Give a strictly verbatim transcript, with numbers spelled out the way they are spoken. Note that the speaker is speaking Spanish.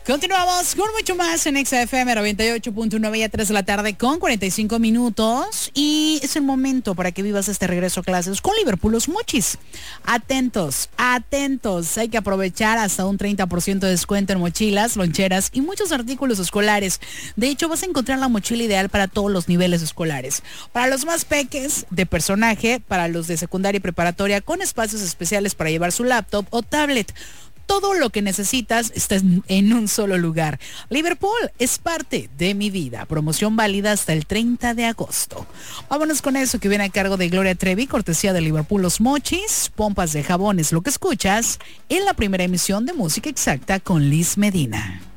Continuamos con mucho más en X F M noventa y ocho punto nueve, a tres de la tarde con cuarenta y cinco minutos. Y es el momento para que vivas este regreso a clases con Liverpool Los Mochis. Atentos, atentos. Hay que aprovechar hasta un treinta por ciento de descuento en mochilas, loncheras y muchos artículos escolares. De hecho, vas a encontrar la mochila ideal para todos los niveles escolares. Para los más peques, de personaje, para los de secundaria y preparatoria, con espacios especiales para llevar su laptop o tablet. Todo lo que necesitas está en un solo lugar. Liverpool es parte de mi vida. Promoción válida hasta el treinta de agosto. Vámonos con eso que viene a cargo de Gloria Trevi, cortesía de Liverpool Los Mochis. Pompas de jabones, lo que escuchas en la primera emisión de Música Exacta con Liz Medina.